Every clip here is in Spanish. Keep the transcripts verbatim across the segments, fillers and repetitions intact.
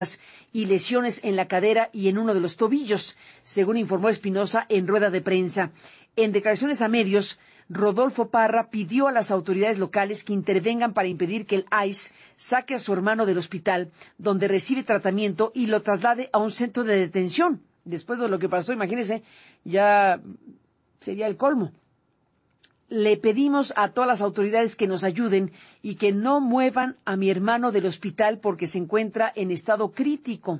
y lesiones en la cadera y en uno de los tobillos, según informó Espinosa en rueda de prensa. En declaraciones a medios, Rodolfo Parra pidió a las autoridades locales que intervengan para impedir que el I C E saque a su hermano del hospital, donde recibe tratamiento, y lo traslade a un centro de detención. Después de lo que pasó, imagínense, ya sería el colmo. Le pedimos a todas las autoridades que nos ayuden y que no muevan a mi hermano del hospital porque se encuentra en estado crítico.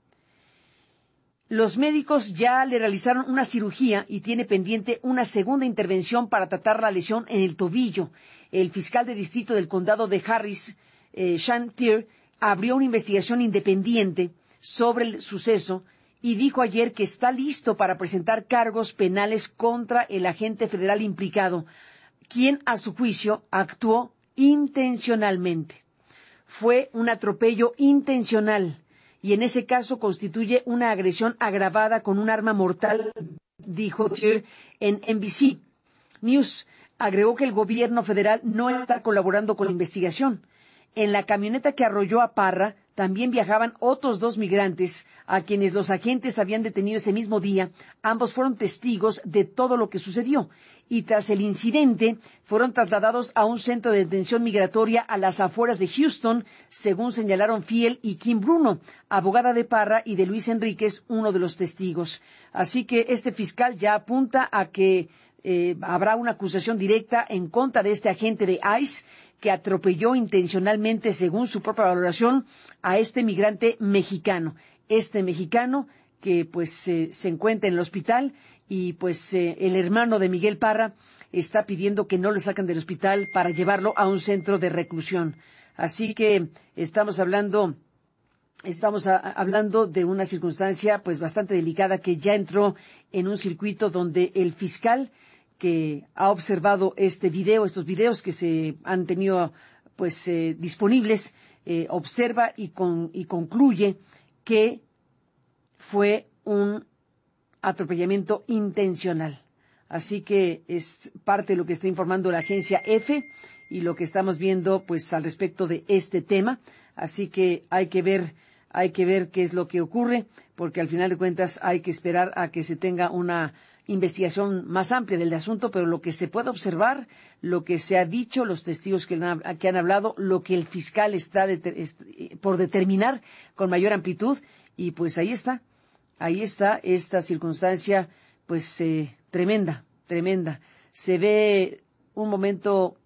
Los médicos ya le realizaron una cirugía y tiene pendiente una segunda intervención para tratar la lesión en el tobillo. El fiscal de distrito del condado de Harris, eh, Sean Tier, abrió una investigación independiente sobre el suceso y dijo ayer que está listo para presentar cargos penales contra el agente federal implicado, quien a su juicio actuó intencionalmente. Fue un atropello intencional y en ese caso constituye una agresión agravada con un arma mortal, dijo Tier en N B C News. Agregó que el gobierno federal no está colaborando con la investigación. En la camioneta que arrolló a Parra también viajaban otros dos migrantes a quienes los agentes habían detenido ese mismo día. Ambos fueron testigos de todo lo que sucedió y tras el incidente fueron trasladados a un centro de detención migratoria a las afueras de Houston, según señalaron Fiel y Kim Bruno, abogada de Parra, y de Luis Enríquez, uno de los testigos. Así que este fiscal ya apunta a que eh, habrá una acusación directa en contra de este agente de I C E que atropelló intencionalmente, según su propia valoración, a este migrante mexicano. Este mexicano que pues eh, se encuentra en el hospital y pues eh, el hermano de Miguel Parra está pidiendo que no lo saquen del hospital para llevarlo a un centro de reclusión. Así que estamos hablando estamos a, hablando de una circunstancia pues bastante delicada que ya entró en un circuito donde el fiscal que ha observado este video, estos videos que se han tenido pues eh, disponibles, eh, observa y, con, y concluye que fue un atropellamiento intencional. Así que es parte de lo que está informando la agencia EFE y lo que estamos viendo pues al respecto de este tema. Así que hay que ver, hay que ver qué es lo que ocurre, porque al final de cuentas hay que esperar a que se tenga una investigación más amplia del asunto, pero lo que se puede observar, lo que se ha dicho, los testigos que han, que han hablado, lo que el fiscal está de, est, por determinar con mayor amplitud, y pues ahí está, ahí está esta circunstancia, pues eh, tremenda, tremenda. Se ve un momento,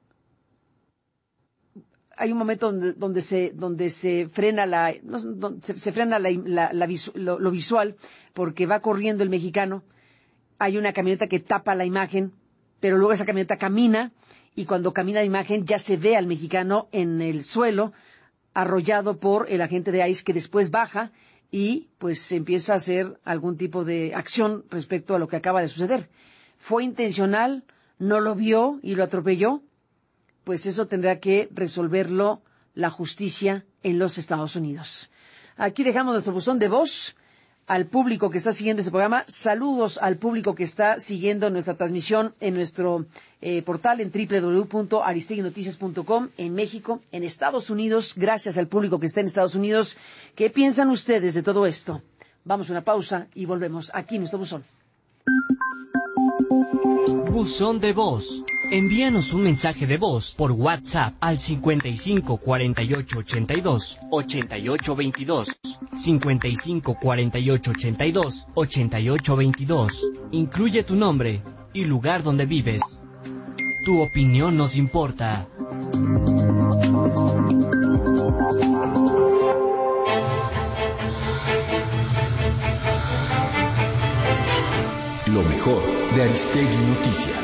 hay un momento donde, donde se, donde se frena la, no, donde se, se frena la, la, la visu, lo, lo visual, porque va corriendo el mexicano. Hay una camioneta que tapa la imagen, pero luego esa camioneta camina, y cuando camina la imagen ya se ve al mexicano en el suelo, arrollado por el agente de I C E, que después baja y pues empieza a hacer algún tipo de acción respecto a lo que acaba de suceder. ¿Fue intencional? ¿No lo vio y lo atropelló? Pues eso tendrá que resolverlo la justicia en los Estados Unidos. Aquí dejamos nuestro buzón de voz. Al público que está siguiendo este programa, saludos al público que está siguiendo nuestra transmisión en nuestro eh, portal en doble u doble u doble u punto aristegui noticias punto com en México, en Estados Unidos. Gracias al público que está en Estados Unidos. ¿Qué piensan ustedes de todo esto? Vamos a una pausa y volvemos aquí en nuestro buzón. Buzón de voz. Envíanos un mensaje de voz por WhatsApp al cincuenta y cinco cuarenta y ocho ochenta y dos ochenta y ocho veintidós, cincuenta y cinco cuarenta y ocho ochenta y dos ochenta y ocho veintidós. Incluye tu nombre y lugar donde vives. Tu opinión nos importa. Lo mejor de Aristegui Noticias.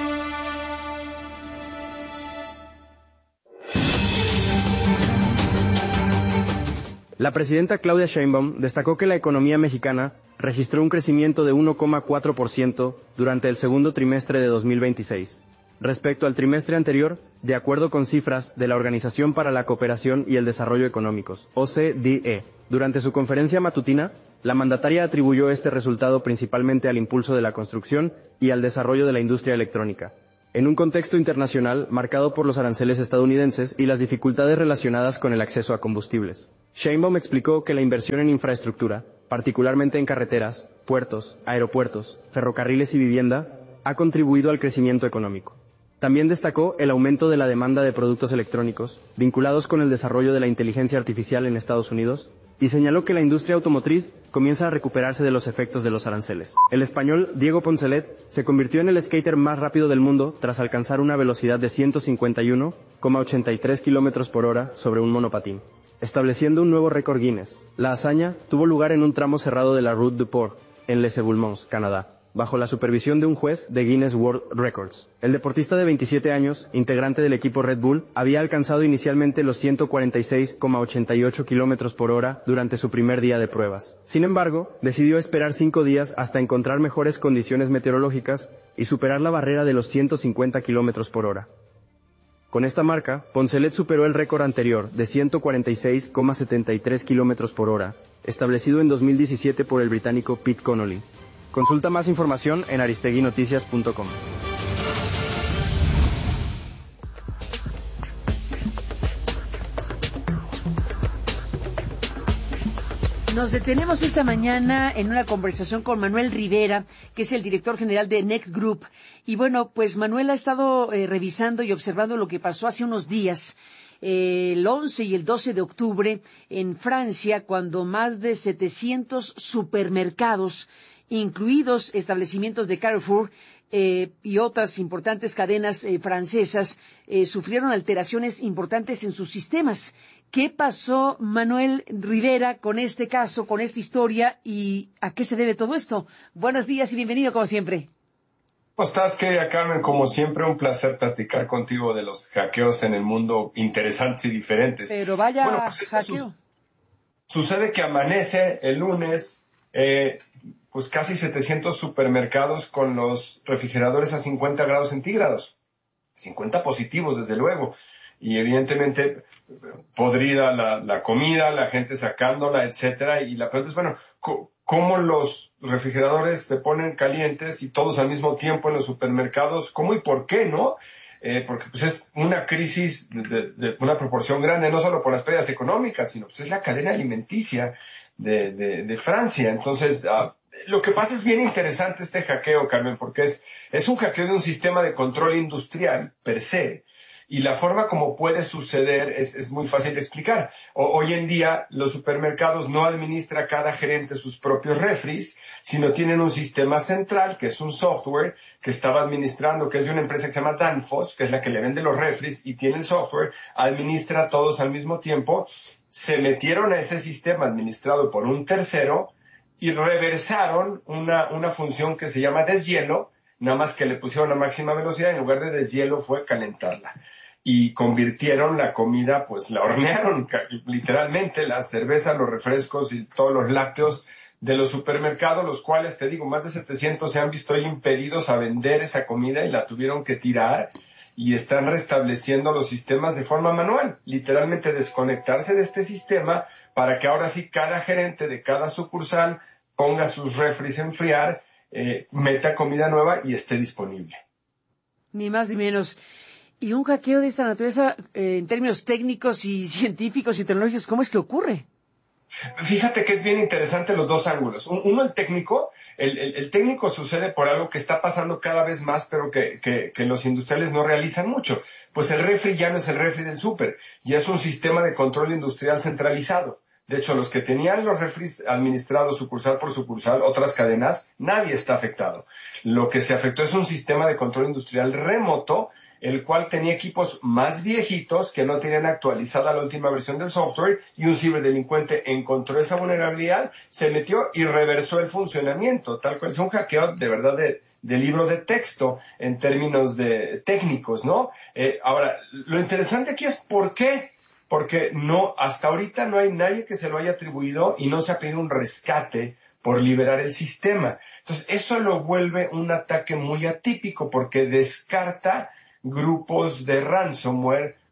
La presidenta Claudia Sheinbaum destacó que la economía mexicana registró un crecimiento de uno coma cuatro por ciento durante el segundo trimestre de dos mil veintiséis. Respecto al trimestre anterior, de acuerdo con cifras de la Organización para la Cooperación y el Desarrollo Económicos, O C D E. Durante su conferencia matutina, la mandataria atribuyó este resultado principalmente al impulso de la construcción y al desarrollo de la industria electrónica. en un contexto internacional marcado por los aranceles estadounidenses y las dificultades relacionadas con el acceso a combustibles. Sheinbaum explicó que la inversión en infraestructura, particularmente en carreteras, puertos, aeropuertos, ferrocarriles y vivienda, ha contribuido al crecimiento económico. También destacó el aumento de la demanda de productos electrónicos, vinculados con el desarrollo de la inteligencia artificial en Estados Unidos, y señaló que la industria automotriz comienza a recuperarse de los efectos de los aranceles. El español Diego Poncelet se convirtió en el skater más rápido del mundo tras alcanzar una velocidad de ciento cincuenta y uno coma ochenta y tres kilómetros por hora sobre un monopatín, estableciendo un nuevo récord Guinness. La hazaña tuvo lugar en un tramo cerrado de la Route du Port, en Les Eboulements, Canadá, bajo la supervisión de un juez de Guinness World Records. El deportista de veintisiete años, integrante del equipo Red Bull, había alcanzado inicialmente los ciento cuarenta y seis coma ochenta y ocho kilómetros por hora durante su primer día de pruebas. Sin embargo, decidió esperar cinco días hasta encontrar mejores condiciones meteorológicas y superar la barrera de los ciento cincuenta kilómetros por hora. Con esta marca, Poncelet superó el récord anterior de ciento cuarenta y seis coma setenta y tres kilómetros por hora, establecido en dos mil diecisiete por el británico Pete Connolly. Consulta más información en aristeguinoticias punto com. Nos detenemos esta mañana en una conversación con Manuel Rivera, que es el director general de Next Group. Y bueno, pues Manuel ha estado eh, revisando y observando lo que pasó hace unos días, eh, el once y el doce de octubre, en Francia, cuando más de setecientos supermercados, incluidos establecimientos de Carrefour eh, y otras importantes cadenas eh, francesas, eh, sufrieron alteraciones importantes en sus sistemas. ¿Qué pasó, Manuel Rivera, con este caso, con esta historia, y a qué se debe todo esto? Buenos días y bienvenido, como siempre. ¿Cómo estás, querida Carmen? Como siempre, un placer platicar contigo de los hackeos en el mundo interesantes y diferentes. Pero vaya bueno, pues hackeo. Su- sucede que amanece el lunes, eh, pues casi setecientos supermercados con los refrigeradores a cincuenta grados centígrados. cincuenta positivos, desde luego. Y evidentemente podrida la, la comida, la gente sacándola, etcétera. Y la pregunta es, bueno, ¿cómo los refrigeradores se ponen calientes y todos al mismo tiempo en los supermercados? ¿Cómo y por qué, no? Eh, porque pues es una crisis de, de, de una proporción grande, no solo por las pérdidas económicas, sino pues es la cadena alimenticia de, de, de Francia. Entonces, uh, lo que pasa es bien interesante este hackeo, Carmen, porque es, es un hackeo de un sistema de control industrial per se. Y la forma como puede suceder es, es muy fácil de explicar. O, hoy en día los supermercados no administra cada gerente sus propios refris, sino tienen un sistema central, que es un software que estaba administrando, que es de una empresa que se llama Danfoss, que es la que le vende los refris y tiene el software, administra todos al mismo tiempo. Se metieron a ese sistema administrado por un tercero y reversaron una, una función que se llama deshielo, nada más que le pusieron a máxima velocidad y en lugar de deshielo fue calentarla. Y convirtieron la comida, pues la hornearon literalmente, la cerveza, los refrescos y todos los lácteos de los supermercados, los cuales, te digo, más de setecientos se han visto impedidos a vender esa comida y la tuvieron que tirar y están restableciendo los sistemas de forma manual, literalmente desconectarse de este sistema para que ahora sí cada gerente de cada sucursal ponga sus refris a enfriar, eh, meta comida nueva y esté disponible. Ni más ni menos. Y un hackeo de esta naturaleza, eh, en términos técnicos y científicos y tecnológicos, ¿cómo es que ocurre? Fíjate que es bien interesante los dos ángulos. Uno, el técnico. El, el, el técnico sucede por algo que está pasando cada vez más, pero que, que, que los industriales no realizan mucho. Pues el refri ya no es el refri del súper, ya es un sistema de control industrial centralizado. De hecho, los que tenían los refris administrados sucursal por sucursal, otras cadenas, nadie está afectado. Lo que se afectó es un sistema de control industrial remoto, el cual tenía equipos más viejitos que no tenían actualizada la última versión del software, y un ciberdelincuente encontró esa vulnerabilidad, se metió y reversó el funcionamiento, tal cual es un hackeo de verdad de, de libro de texto en términos de técnicos, ¿no? Eh, ahora, lo interesante aquí es por qué. Porque no, hasta ahorita no hay nadie que se lo haya atribuido y no se ha pedido un rescate por liberar el sistema. Entonces, eso lo vuelve un ataque muy atípico porque descarta grupos de ransomware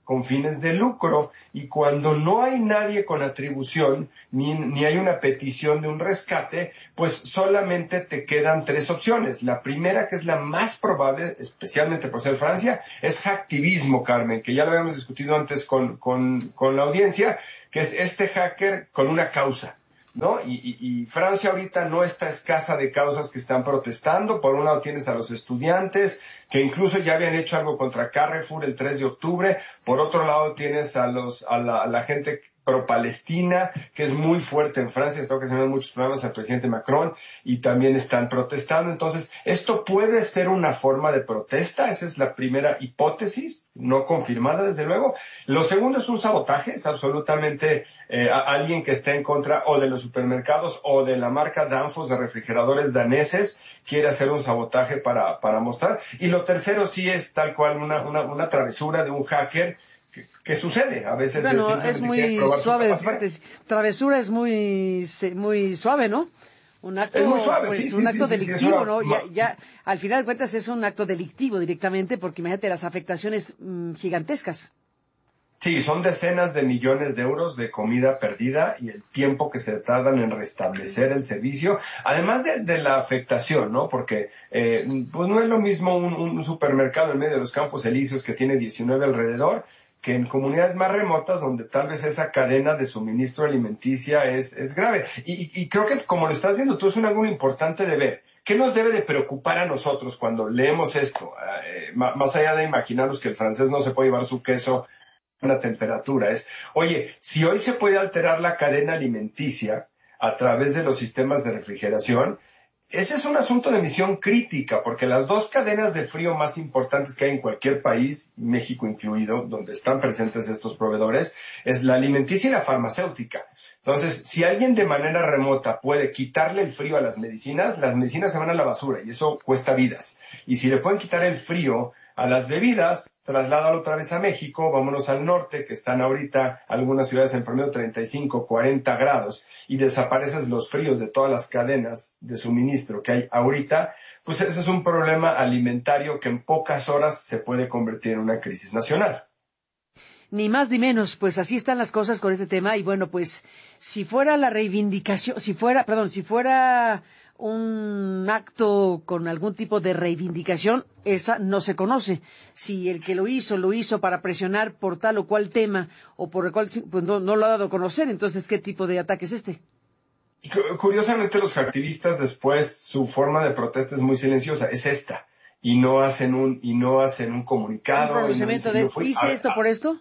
con fines de lucro, y cuando no hay nadie con atribución, ni, ni hay una petición de un rescate, pues solamente te quedan tres opciones. La primera, que es la más probable, especialmente por ser Francia, es hacktivismo, Carmen, que ya lo habíamos discutido antes con, con, con la audiencia, que es este hacker con una causa, ¿no? Y, y, y Francia ahorita no está escasa de causas que están protestando. Por un lado tienes a los estudiantes, que incluso ya habían hecho algo contra Carrefour el tres de octubre. Por otro lado tienes a los, a la, a la gente pro-Palestina, que es muy fuerte en Francia, está ocasionando muchos problemas al presidente Macron, y también están protestando. Entonces, esto puede ser una forma de protesta, esa es la primera hipótesis, no confirmada desde luego. Lo segundo es un sabotaje, es absolutamente eh, a alguien que esté en contra o de los supermercados o de la marca Danfoss de refrigeradores daneses, quiere hacer un sabotaje para, para mostrar. Y lo tercero sí es tal cual una, una, una travesura de un hacker, ¿Qué, ¿Qué sucede? A veces bueno, es muy suave. Travesura es muy muy suave, ¿no? Un acto, es muy suave, pues, sí, un sí, acto sí, delictivo, sí, ¿no? Ya, ya, al final de cuentas es un acto delictivo directamente, porque imagínate las afectaciones mmm, gigantescas. Sí, son decenas de millones de euros de comida perdida y el tiempo que se tardan en restablecer el servicio, además de, de la afectación, ¿no? Porque eh, pues no es lo mismo un, un supermercado en medio de los Campos Elíseos que tiene diecinueve alrededor, que en comunidades más remotas donde tal vez esa cadena de suministro alimenticia es, es grave. Y, y creo que, como lo estás viendo tú, es un ángulo importante de ver. ¿Qué nos debe de preocupar a nosotros cuando leemos esto? Eh, más allá de imaginarnos que el francés no se puede llevar su queso a una temperatura, es, oye, si hoy se puede alterar la cadena alimenticia a través de los sistemas de refrigeración, ese es un asunto de misión crítica, porque las dos cadenas de frío más importantes que hay en cualquier país, México incluido, donde están presentes estos proveedores, es la alimenticia y la farmacéutica. Entonces, si alguien de manera remota puede quitarle el frío a las medicinas, las medicinas se van a la basura y eso cuesta vidas. Y si le pueden quitar el frío a las bebidas, trasládalo otra vez a México, vámonos al norte, que están ahorita algunas ciudades en promedio treinta y cinco, cuarenta grados, y desapareces los fríos de todas las cadenas de suministro que hay ahorita, pues ese es un problema alimentario que en pocas horas se puede convertir en una crisis nacional. Ni más ni menos, pues así están las cosas con este tema. Y bueno, pues si fuera la reivindicación, si fuera, perdón, si fuera un acto con algún tipo de reivindicación, esa no se conoce. Si el que lo hizo, lo hizo para presionar por tal o cual tema, o por el cual pues no, no lo ha dado a conocer, entonces, ¿qué tipo de ataque es este? Curiosamente, los activistas después, su forma de protesta es muy silenciosa, es esta, y no hacen un, y no hacen un comunicado. ¿Un pronunciamiento no de fui, hice a, esto por esto?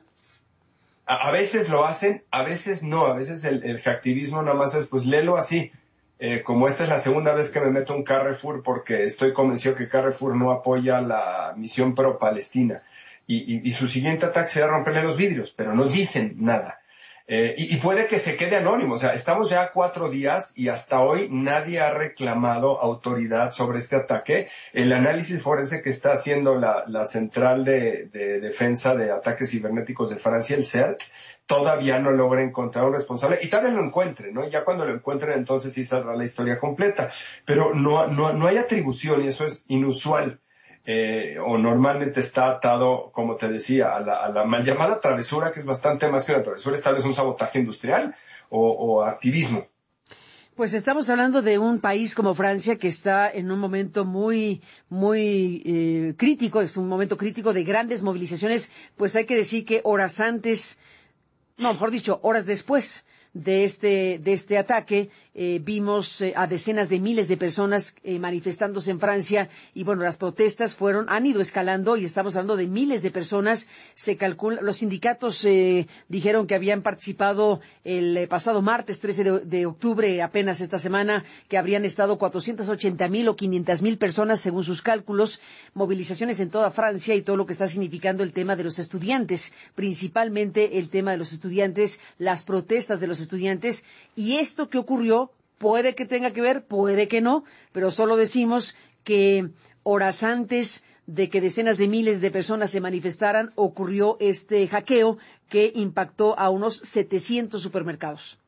A, a veces lo hacen, a veces no, a veces el, el hacktivismo nada más es, pues léelo así. Eh, como esta es la segunda vez que me meto en Carrefour porque estoy convencido que Carrefour no apoya la misión pro-Palestina. Y, y, y su siguiente ataque será romperle los vidrios, pero no dicen nada. Eh, y, y puede que se quede anónimo. O sea, estamos ya a cuatro días y hasta hoy nadie ha reclamado autoridad sobre este ataque. El análisis forense que está haciendo la, la Central de, de Defensa de Ataques Cibernéticos de Francia, el C E R T, todavía no logra encontrar un responsable. Y tal vez lo encuentren, ¿no? Y ya cuando lo encuentren, entonces sí saldrá la historia completa. Pero no, no, no hay atribución y eso es inusual. Eh, o normalmente está atado, como te decía, a la, a la mal llamada travesura, que es bastante más que una travesura, es tal vez un sabotaje industrial o, o activismo. Pues estamos hablando de un país como Francia que está en un momento muy, muy eh, crítico, es un momento crítico de grandes movilizaciones, pues hay que decir que horas antes, no, mejor dicho, horas después de este de este ataque, eh, vimos eh, a decenas de miles de personas eh, manifestándose en Francia y bueno, las protestas fueron han ido escalando y estamos hablando de miles de personas. Se calcula, los sindicatos eh, dijeron que habían participado el eh, pasado martes trece de, de octubre, apenas esta semana, que habrían estado cuatrocientas ochenta mil o quinientas mil personas según sus cálculos, movilizaciones en toda Francia y todo lo que está significando el tema de los estudiantes, principalmente el tema de los estudiantes, las protestas de los estudiantes, y esto que ocurrió puede que tenga que ver, puede que no, pero solo decimos que horas antes de que decenas de miles de personas se manifestaran, ocurrió este hackeo que impactó a unos setecientos supermercados.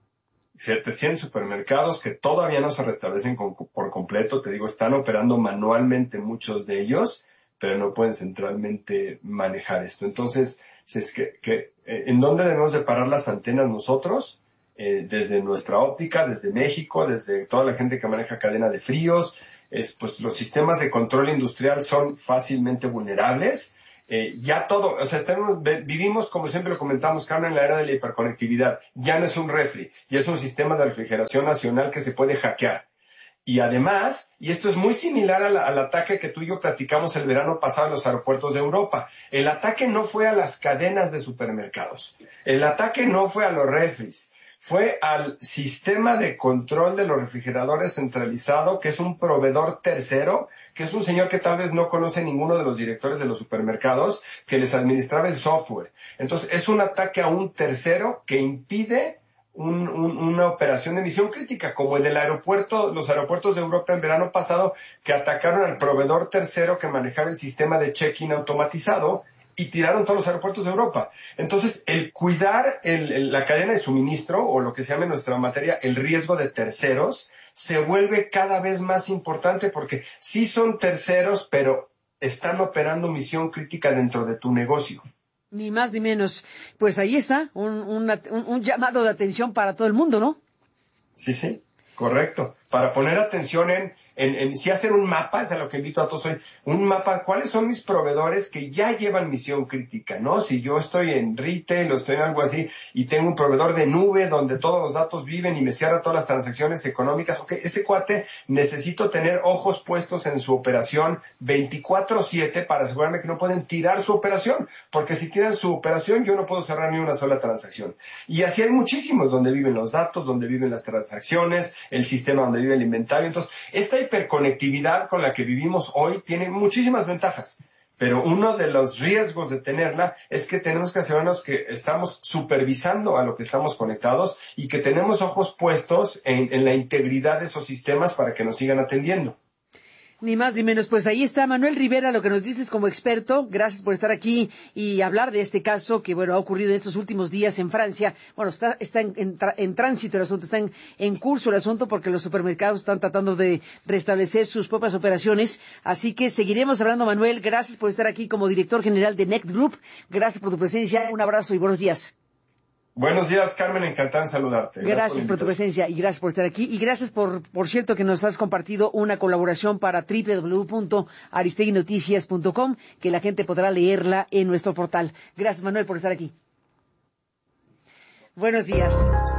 setecientos supermercados que todavía no se restablecen con, por completo, te digo, están operando manualmente muchos de ellos, pero no pueden centralmente manejar esto. Entonces, es que, que, ¿en dónde debemos de parar las antenas nosotros? Eh, desde nuestra óptica, desde México, desde toda la gente que maneja cadena de fríos, es, pues los sistemas de control industrial son fácilmente vulnerables. Eh, ya todo, o sea, tenemos, vivimos, como siempre lo comentamos, Carmen, en la era de la hiperconectividad. Ya no es un refri, ya es un sistema de refrigeración nacional que se puede hackear. Y además, y esto es muy similar al, al ataque que tú y yo platicamos el verano pasado en los aeropuertos de Europa, el ataque no fue a las cadenas de supermercados, el ataque no fue a los refris, fue al sistema de control de los refrigeradores centralizado, que es un proveedor tercero, que es un señor que tal vez no conoce ninguno de los directores de los supermercados, que les administraba el software. Entonces, es un ataque a un tercero que impide un, un, una operación de misión crítica, como el del aeropuerto, los aeropuertos de Europa en verano pasado, que atacaron al proveedor tercero que manejaba el sistema de check-in automatizado, y tiraron todos los aeropuertos de Europa. Entonces, el cuidar el, el, la cadena de suministro, o lo que se llama en nuestra materia el riesgo de terceros, se vuelve cada vez más importante porque sí son terceros, pero están operando misión crítica dentro de tu negocio. Ni más ni menos. Pues ahí está, un, una, un, un llamado de atención para todo el mundo, ¿no? Sí, sí, correcto. Para poner atención en... En, en si hacer un mapa, es a lo que invito a todos hoy, un mapa, ¿cuáles son mis proveedores que ya llevan misión crítica, no? Si yo estoy en retail o estoy en algo así y tengo un proveedor de nube donde todos los datos viven y me cierra todas las transacciones económicas, ok, ese cuate necesito tener ojos puestos en su operación veinticuatro siete para asegurarme que no pueden tirar su operación, porque si tiran su operación yo no puedo cerrar ni una sola transacción. Y así hay muchísimos donde viven los datos, donde viven las transacciones, el sistema donde vive el inventario. Entonces, esta hiperconectividad con la que vivimos hoy tiene muchísimas ventajas, pero uno de los riesgos de tenerla es que tenemos que asegurarnos que estamos supervisando a lo que estamos conectados y que tenemos ojos puestos en, en la integridad de esos sistemas para que nos sigan atendiendo. Ni más ni menos. Pues ahí está Manuel Rivera, lo que nos dices como experto. Gracias por estar aquí y hablar de este caso que, bueno, ha ocurrido en estos últimos días en Francia. Bueno, está, está en, en, en tránsito el asunto, está en, en curso el asunto porque los supermercados están tratando de restablecer sus propias operaciones. Así que seguiremos hablando, Manuel. Gracias por estar aquí como director general de Next Group. Gracias por tu presencia. Un abrazo y buenos días. Buenos días, Carmen, encantado de saludarte. Gracias, gracias por, por tu presencia y gracias por estar aquí. Y gracias por, por cierto, que nos has compartido una colaboración para doble u doble u doble u punto aristegui noticias punto com, que la gente podrá leerla en nuestro portal. Gracias, Manuel, por estar aquí. Buenos días.